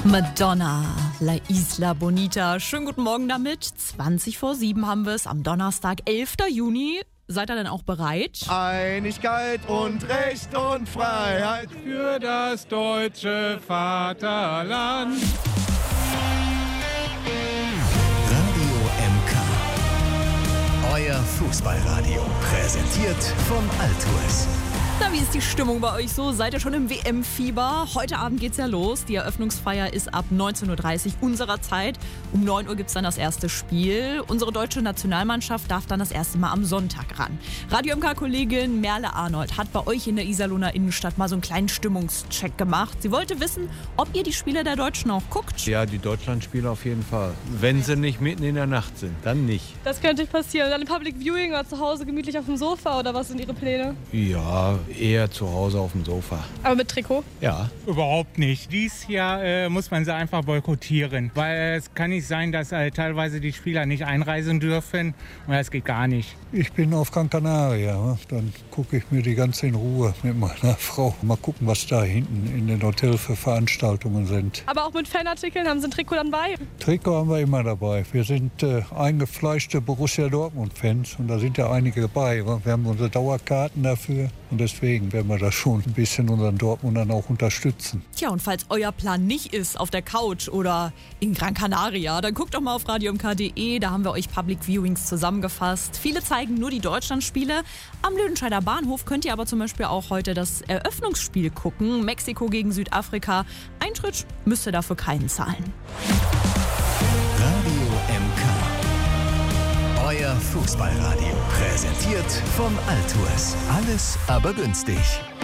Madonna, La Isla Bonita. Schönen guten Morgen damit. 7:20 haben wir es am Donnerstag, 11. Juni. Seid ihr denn auch bereit? Einigkeit und Recht und Freiheit für das deutsche Vaterland. Radio MK. Euer Fußballradio. Präsentiert von Altours. Na, wie ist die Stimmung bei euch so? Seid ihr schon im WM-Fieber? Heute Abend geht's ja los. Die Eröffnungsfeier ist ab 19:30 Uhr unserer Zeit. Um 9 Uhr gibt's dann das erste Spiel. Unsere deutsche Nationalmannschaft darf dann das erste Mal am Sonntag ran. Radio MK-Kollegin Merle Arnold hat bei euch in der Iserlohner Innenstadt mal so einen kleinen Stimmungscheck gemacht. Sie wollte wissen, ob ihr die Spiele der Deutschen auch guckt. Ja, die Deutschlandspiele auf jeden Fall. Wenn sie nicht mitten in der Nacht sind, dann nicht. Das könnte passieren. Dann im Public Viewing oder zu Hause gemütlich auf dem Sofa oder was sind Ihre Pläne? Ja, eher zu Hause auf dem Sofa. Aber mit Trikot? Ja. Überhaupt nicht. Dies Jahr muss man sie einfach boykottieren, weil es kann nicht sein, dass teilweise die Spieler nicht einreisen dürfen und das geht gar nicht. Ich bin auf Gran Canaria, dann gucke ich mir die ganze in Ruhe mit meiner Frau. Mal gucken, was da hinten in den Hotels für Veranstaltungen sind. Aber auch mit Fanartikeln, haben Sie ein Trikot dann bei? Trikot haben wir immer dabei. Wir sind eingefleischte Borussia Dortmund-Fans und da sind ja einige dabei. Wir haben unsere Dauerkarten dafür und deswegen werden wir da schon ein bisschen unseren Dortmundern auch unterstützen. Tja, und falls euer Plan nicht ist, auf der Couch oder in Gran Canaria, dann guckt doch mal auf radiomk.de, da haben wir euch Public Viewings zusammengefasst. Viele zeigen nur die Deutschlandspiele. Am Lüdenscheider Bahnhof könnt ihr aber zum Beispiel auch heute das Eröffnungsspiel gucken. Mexiko gegen Südafrika. Eintritt müsst ihr dafür keinen zahlen. Radio MK. Euer Fußballradio. Präsentiert von Altours. Alles aber günstig.